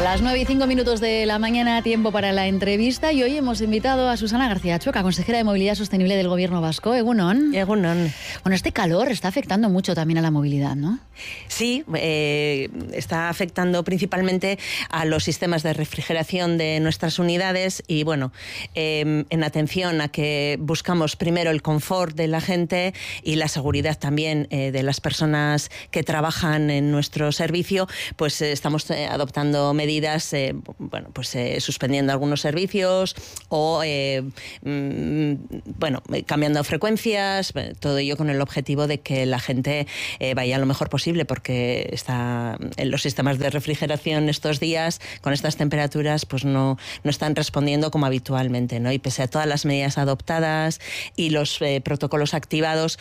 Las 9:05 de la mañana, tiempo para la entrevista, y hoy hemos invitado a Susana García Choca, consejera de Movilidad Sostenible del Gobierno Vasco. Egunon. Egunon. Bueno, este calor está afectando mucho también a la movilidad, ¿no? Sí, está afectando principalmente a los sistemas de refrigeración de nuestras unidades y, bueno, en atención a que buscamos primero el confort de la gente y la seguridad también de las personas que trabajan en nuestro servicio, pues estamos adoptando medidas, suspendiendo algunos servicios o, cambiando frecuencias, todo ello con el objetivo de que la gente vaya lo mejor posible, porque está en los sistemas de refrigeración estos días, con estas temperaturas, pues no están respondiendo como habitualmente, ¿no? Y pese a todas las medidas adoptadas y los protocolos activados,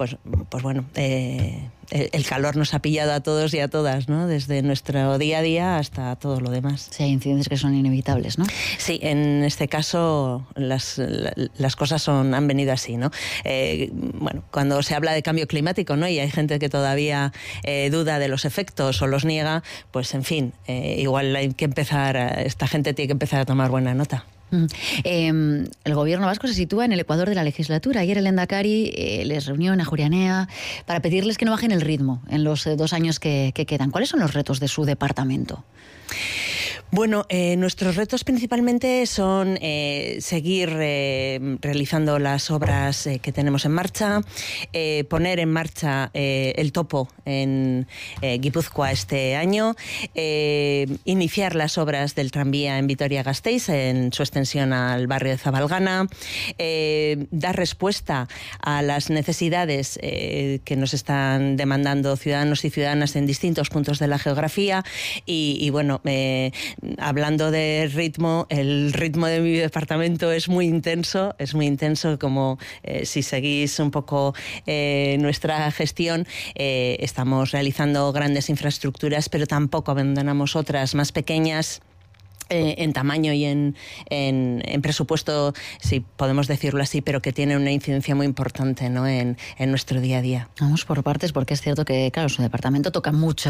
el calor nos ha pillado a todos y a todas, ¿no? Desde nuestro día a día hasta todo lo demás. Sí, hay incidentes que son inevitables, ¿no? Sí, en este caso las cosas han venido así, ¿no? Cuando se habla de cambio climático, ¿no? Y hay gente que todavía duda de los efectos o los niega, pues en fin, igual hay que esta gente tiene que empezar a tomar buena nota. El Gobierno vasco se sitúa en el ecuador de la legislatura. Ayer el Lehendakari les reunió en Ajuria para pedirles que no bajen el ritmo en los 2 años que quedan. ¿Cuáles son los retos de su departamento? Bueno, nuestros retos principalmente son seguir realizando las obras que tenemos en marcha, poner en marcha el topo en Guipúzcoa este año, iniciar las obras del tranvía en Vitoria-Gasteiz en su extensión al barrio de Zabalgana, dar respuesta a las necesidades que nos están demandando ciudadanos y ciudadanas en distintos puntos de la geografía y hablando de ritmo, el ritmo de mi departamento es muy intenso como si seguís un poco nuestra gestión, estamos realizando grandes infraestructuras, pero tampoco abandonamos otras más pequeñas, en tamaño y en presupuesto, si podemos decirlo así, pero que tiene una incidencia muy importante, ¿no? en nuestro día a día. Vamos por partes, porque es cierto que, claro, su departamento toca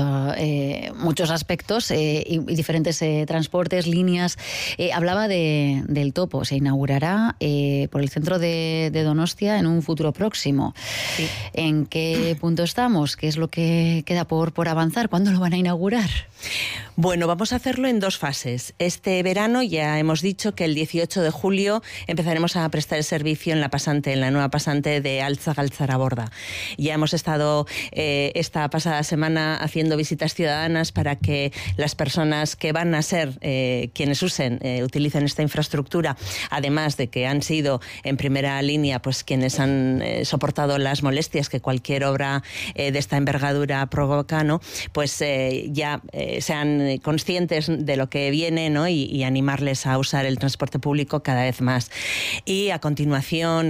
muchos aspectos y diferentes transportes, líneas. Hablaba del topo, se inaugurará por el centro de Donostia en un futuro próximo. Sí. ¿En qué punto estamos? ¿Qué es lo que queda por avanzar? ¿Cuándo lo van a inaugurar? Bueno, vamos a hacerlo en 2 fases. Este verano ya hemos dicho que el 18 de julio empezaremos a prestar el servicio en la nueva pasante de Altza-Galtzaraborda. Ya hemos estado esta pasada semana haciendo visitas ciudadanas para que las personas que van a ser quienes utilicen esta infraestructura, además de que han sido en primera línea pues quienes han soportado las molestias que cualquier obra de esta envergadura provoca, ¿no? Pues ya sean conscientes de lo que viene, ¿no? y animarles a usar el transporte público cada vez más. Y a continuación,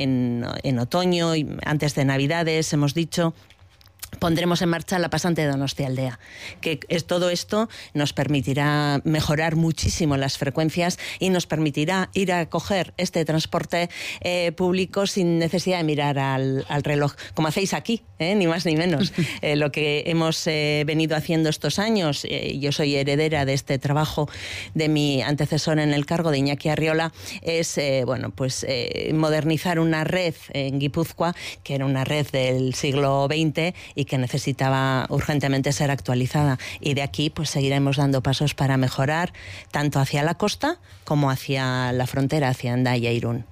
en otoño, y antes de Navidades, hemos dicho, pondremos en marcha la pasante de Donostia-Aldea, que todo esto nos permitirá mejorar muchísimo las frecuencias y nos permitirá ir a coger este transporte público sin necesidad de mirar al reloj, como hacéis aquí, ni más ni menos. Lo que hemos venido haciendo estos años, yo soy heredera de este trabajo de mi antecesor en el cargo, de Iñaki Arriola, es modernizar una red en Guipúzcoa, que era una red del siglo XX y que necesitaba urgentemente ser actualizada. Y de aquí pues seguiremos dando pasos para mejorar tanto hacia la costa como hacia la frontera, hacia Hendaya e Irún.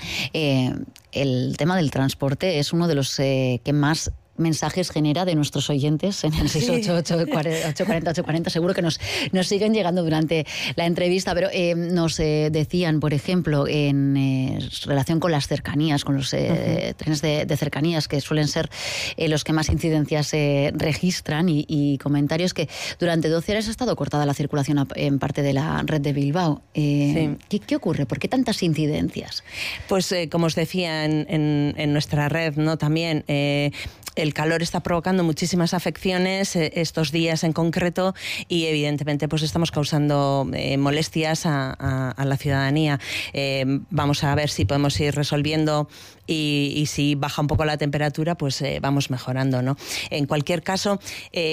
El tema del transporte es uno de los que más mensajes genera de nuestros oyentes en el 688-840-840. Seguro que nos siguen llegando durante la entrevista, pero nos decían, por ejemplo, en relación con las cercanías, con los trenes de cercanías, que suelen ser los que más incidencias registran, y comentarios que durante 12 horas ha estado cortada la circulación en parte de la red de Bilbao. Sí. ¿Qué ocurre? ¿Por qué tantas incidencias? Pues como os decía, en nuestra red, ¿no? También el el calor está provocando muchísimas afecciones estos días en concreto y evidentemente pues estamos causando molestias a la ciudadanía. Vamos a ver si podemos ir resolviendo y si baja un poco la temperatura, pues vamos mejorando, ¿no? En cualquier caso,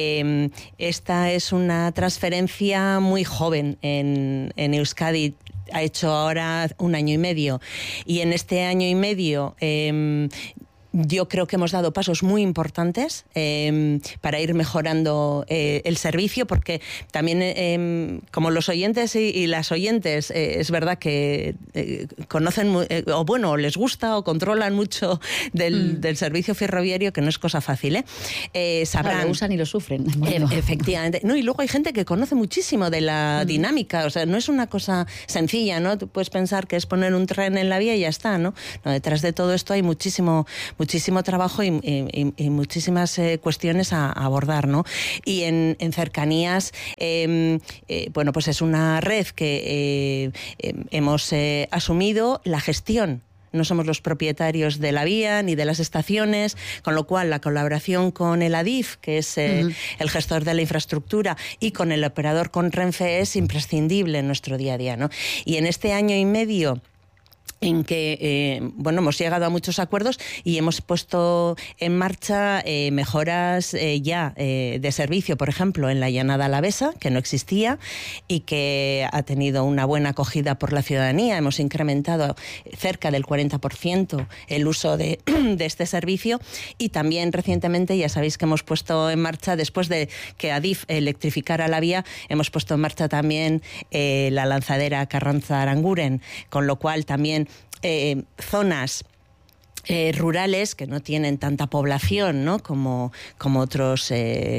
esta es una transferencia muy joven en Euskadi. Ha hecho ahora 1 año y medio y en este año y medio yo creo que hemos dado pasos muy importantes para ir mejorando el servicio, porque también como los oyentes y las oyentes es verdad que conocen o bueno, les gusta o controlan mucho del servicio ferroviario, que no es cosa fácil, sabrán. Claro, lo usan y lo sufren. Efectivamente. No, y luego hay gente que conoce muchísimo de la dinámica, o sea, no es una cosa sencilla, ¿no? Tú puedes pensar que es poner un tren en la vía y ya está, ¿no? No, detrás de todo esto hay muchísimo trabajo y muchísimas cuestiones a abordar, ¿no? Y en cercanías, bueno, pues es una red que hemos asumido la gestión. No somos los propietarios de la vía ni de las estaciones, con lo cual la colaboración con el ADIF, que es el gestor de la infraestructura, y con el operador, con Renfe, es imprescindible en nuestro día a día, ¿no? Y en este año y medio en que bueno, hemos llegado a muchos acuerdos y hemos puesto en marcha mejoras ya de servicio, por ejemplo, en la Llanada Alavesa, que no existía y que ha tenido una buena acogida por la ciudadanía. Hemos incrementado cerca del 40% el uso de este servicio, y también recientemente, ya sabéis que hemos puesto en marcha, después de que Adif electrificara la vía, hemos puesto en marcha también la lanzadera Carranza-Aranguren, con lo cual también zonas rurales que no tienen tanta población, ¿no? como otras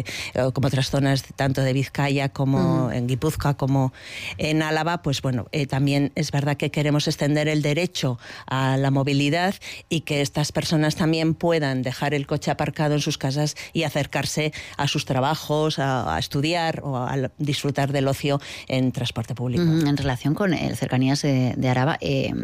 zonas tanto de Vizcaya como en Guipúzcoa como en Álava, pues bueno, también es verdad que queremos extender el derecho a la movilidad y que estas personas también puedan dejar el coche aparcado en sus casas y acercarse a sus trabajos, a estudiar o a disfrutar del ocio en transporte público. En relación con cercanías de Araba,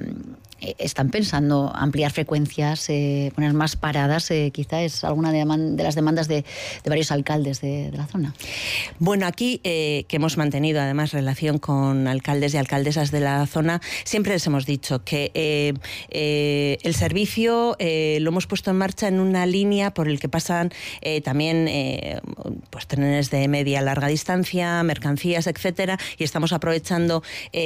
¿están pensando ampliar frecuencias, poner más paradas? Quizá es alguna de las demandas de varios alcaldes de la zona. Bueno, aquí que hemos mantenido además relación con alcaldes y alcaldesas de la zona, siempre les hemos dicho que el servicio lo hemos puesto en marcha en una línea por el que pasan también pues trenes de media a larga distancia, mercancías, etcétera, y estamos aprovechando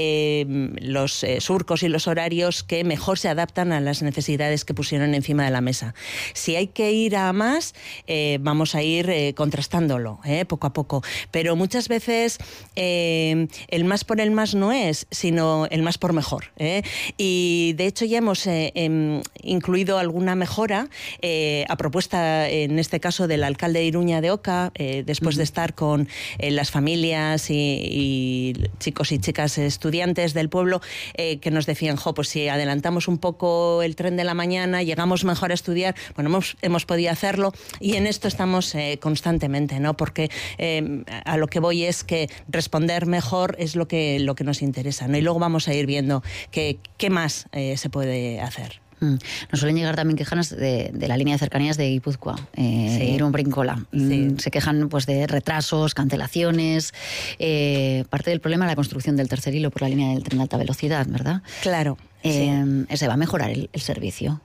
los surcos y los horarios que mejor se adaptan a las necesidades que pusieron encima de la mesa. Si hay que ir a más, vamos a ir contrastándolo poco a poco. Pero muchas veces el más por el más no es, sino el más por mejor. Y de hecho ya hemos incluido alguna mejora a propuesta, en este caso, del alcalde de Iruña de Oca, después de estar con las familias y chicos y chicas estudiantes del pueblo, que nos decían, pues si adelantamos un poco el tren de la mañana, llegamos mejor a estudiar. Bueno, hemos podido hacerlo, y en esto estamos constantemente, ¿no? Porque a lo que voy es que responder mejor es lo que nos interesa, ¿no? Y luego vamos a ir viendo qué más se puede hacer. Nos suelen llegar también quejas de la línea de cercanías de Guipúzcoa, Irún-Brincola. Se quejan pues de retrasos, cancelaciones. Parte del problema es la construcción del tercer hilo por la línea del tren de alta velocidad, ¿verdad? Claro. ¿Se va a mejorar el servicio?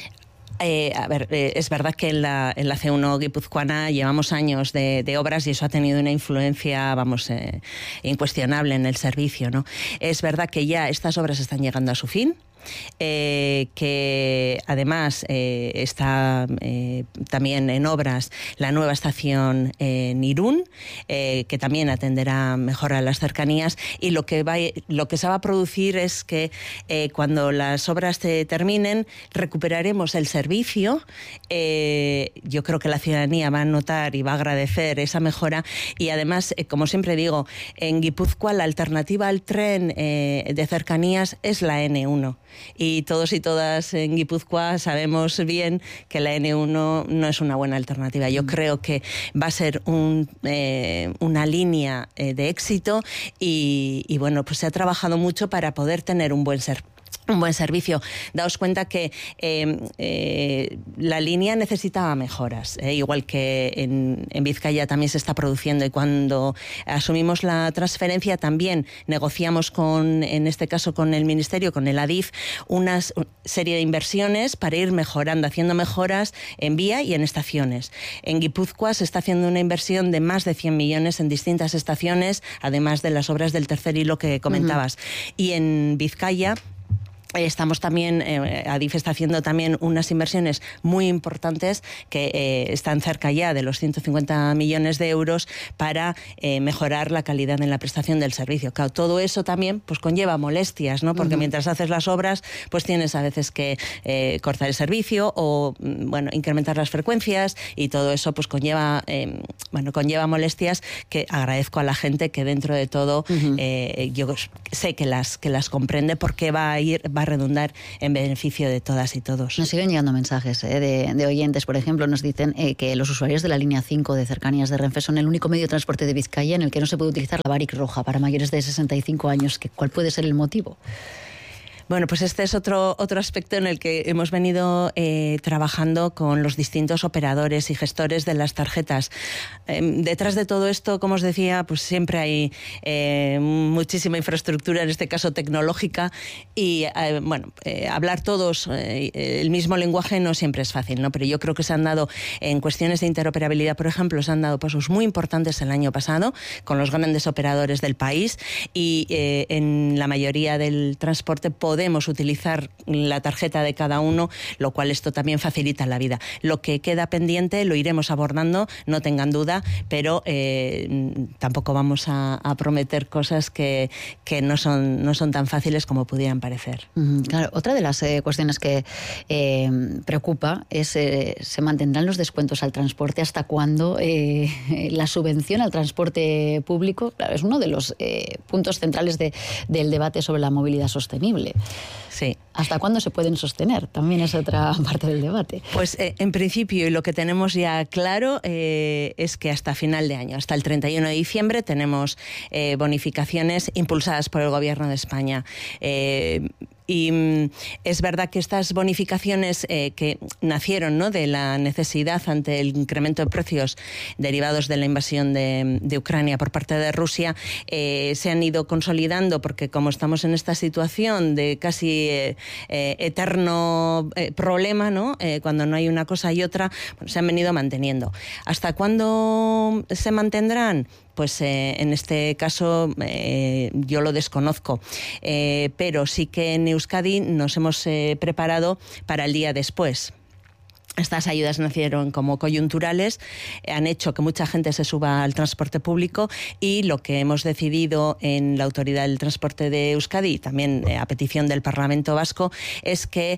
A ver, es verdad que en la C1 guipuzcoana llevamos años de obras, y eso ha tenido una influencia, incuestionable en el servicio, ¿no? Es verdad que ya estas obras están llegando a su fin. Que además está también en obras la nueva estación en Irún, que también atenderá mejor a las cercanías, y lo que se va a producir es que cuando las obras terminen recuperaremos el servicio. Yo creo que la ciudadanía va a notar y va a agradecer esa mejora, y además, como siempre digo, en Guipúzcoa la alternativa al tren de cercanías es la N1. Y todos y todas en Guipúzcoa sabemos bien que la N1 no es una buena alternativa. Yo creo que va a ser una línea de éxito, y bueno, pues se ha trabajado mucho para poder tener un buen un buen servicio. Daos cuenta que la línea necesitaba mejoras, igual que en Vizcaya también se está produciendo, y cuando asumimos la transferencia también negociamos en este caso con el Ministerio, con el Adif, una serie de inversiones para ir mejorando, haciendo mejoras en vía y en estaciones. En Guipúzcoa se está haciendo una inversión de más de 100 millones en distintas estaciones, además de las obras del tercer hilo que comentabas. Y en Vizcaya estamos también, Adif está haciendo también unas inversiones muy importantes que están cerca ya de los 150 millones de euros para mejorar la calidad en la prestación del servicio. Claro, todo eso también pues conlleva molestias, ¿no? Porque mientras haces las obras, pues tienes a veces que cortar el servicio o incrementar las frecuencias, y todo eso pues conlleva molestias que agradezco a la gente que dentro de todo yo sé que las comprende, porque va a redundar en beneficio de todas y todos. Nos siguen llegando mensajes de oyentes, por ejemplo, nos dicen que los usuarios de la línea 5 de cercanías de Renfe son el único medio de transporte de Vizcaya en el que no se puede utilizar la Barik roja para mayores de 65 años. ¿Cuál puede ser el motivo? Bueno, pues este es otro aspecto en el que hemos venido trabajando con los distintos operadores y gestores de las tarjetas. Detrás de todo esto, como os decía, pues siempre hay muchísima infraestructura, en este caso tecnológica, y hablar todos el mismo lenguaje no siempre es fácil, ¿no? Pero yo creo que se han dado, en cuestiones de interoperabilidad, por ejemplo, se han dado pasos muy importantes el año pasado con los grandes operadores del país, y en la mayoría del transporte podemos utilizar la tarjeta de cada uno, lo cual esto también facilita la vida. Lo que queda pendiente lo iremos abordando, no tengan duda, pero tampoco vamos a prometer cosas que no son tan fáciles como pudieran parecer. Claro, otra de las cuestiones que preocupa es ¿se mantendrán los descuentos al transporte? ¿Hasta cuándo la subvención al transporte público? Claro, es uno de los puntos centrales del debate sobre la movilidad sostenible. Sí. ¿Hasta cuándo se pueden sostener? También es otra parte del debate. Pues en principio, y lo que tenemos ya claro es que hasta final de año, hasta el 31 de diciembre, tenemos bonificaciones impulsadas por el Gobierno de España. Y es verdad que estas bonificaciones que nacieron, ¿no?, de la necesidad ante el incremento de precios derivados de la invasión de Ucrania por parte de Rusia, se han ido consolidando, porque como estamos en esta situación de casi eterno problema, ¿no?, cuando no hay una cosa y otra, se han venido manteniendo. ¿Hasta cuándo se mantendrán? Pues en este caso yo lo desconozco, pero sí que en Euskadi nos hemos preparado para el día después. Estas ayudas nacieron como coyunturales, han hecho que mucha gente se suba al transporte público, y lo que hemos decidido en la Autoridad del Transporte de Euskadi, también a petición del Parlamento Vasco, es que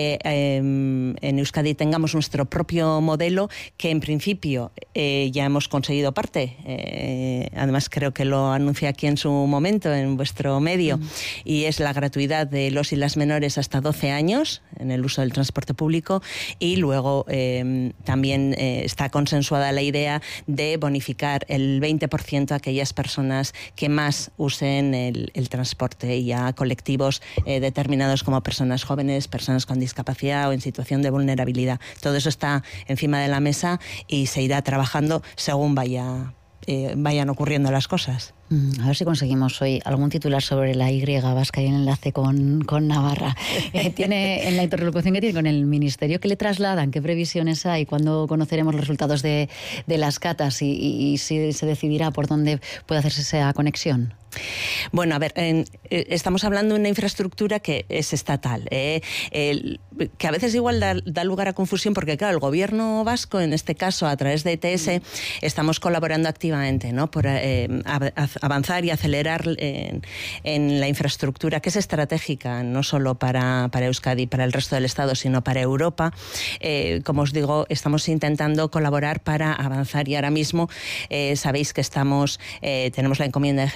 en Euskadi tengamos nuestro propio modelo, que en principio ya hemos conseguido parte. Además creo que lo anuncié aquí en su momento en vuestro medio, y es la gratuidad de los y las menores hasta 12 años en el uso del transporte público, y luego también está consensuada la idea de bonificar el 20% a aquellas personas que más usen el transporte, y a colectivos determinados como personas jóvenes, personas con discapacidad o en situación de vulnerabilidad. Todo eso está encima de la mesa y se irá trabajando según vayan ocurriendo las cosas. A ver si conseguimos hoy algún titular sobre la Y vasca y el enlace con Navarra. Tiene en la interlocución que tiene con el Ministerio, ¿qué le trasladan? ¿Qué previsiones hay? ¿Cuándo conoceremos los resultados de las catas y si se decidirá por dónde puede hacerse esa conexión? Bueno, a ver, estamos hablando de una infraestructura que es estatal, que a veces igual da lugar a confusión, porque claro, el Gobierno vasco, en este caso a través de ETS, estamos colaborando activamente, ¿no?, por avanzar y acelerar en la infraestructura, que es estratégica no solo para Euskadi, para el resto del Estado, sino para Europa. Como os digo, estamos intentando colaborar para avanzar, y ahora mismo sabéis que tenemos la encomienda de gestión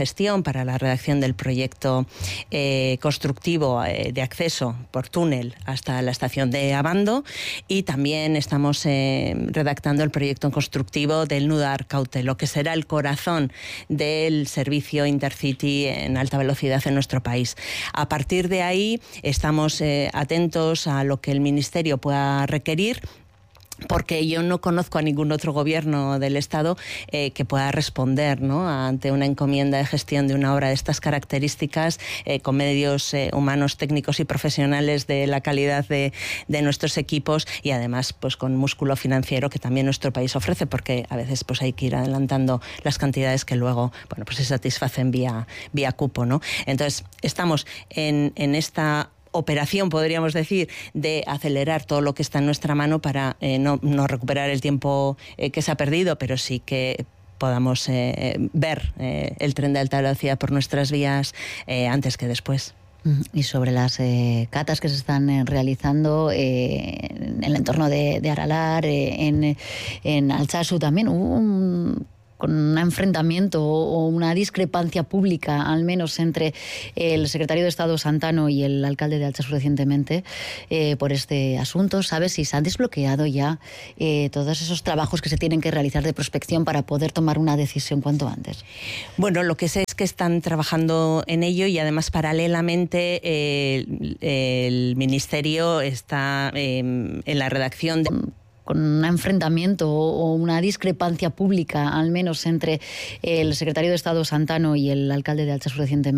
para la redacción del proyecto constructivo de acceso por túnel hasta la estación de Abando, y también estamos redactando el proyecto constructivo del nudo Arkaute, lo que será el corazón del servicio Intercity en alta velocidad en nuestro país. A partir de ahí estamos atentos a lo que el Ministerio pueda requerir, porque yo no conozco a ningún otro gobierno del Estado que pueda responder, ¿no?, ante una encomienda de gestión de una obra de estas características, con medios humanos, técnicos y profesionales de la calidad de nuestros equipos, y además pues con músculo financiero que también nuestro país ofrece, porque a veces pues hay que ir adelantando las cantidades que luego, bueno, pues se satisfacen vía cupo, ¿no? Entonces estamos en esta operación, podríamos decir, de acelerar todo lo que está en nuestra mano para no recuperar el tiempo que se ha perdido, pero sí que podamos ver el tren de alta velocidad por nuestras vías antes que después. Y sobre las catas que se están realizando en el entorno de Aralar, en Altsasu también hubo con un enfrentamiento o una discrepancia pública, al menos entre el secretario de Estado Santano y el alcalde de Altsasu recientemente, por este asunto. ¿Sabes si se han desbloqueado ya todos esos trabajos que se tienen que realizar de prospección para poder tomar una decisión cuanto antes? Bueno, lo que sé es que están trabajando en ello, y además paralelamente el Ministerio está en la redacción de... con un enfrentamiento o una discrepancia pública, al menos entre el secretario de Estado Santano y el alcalde de Altsasu recientemente.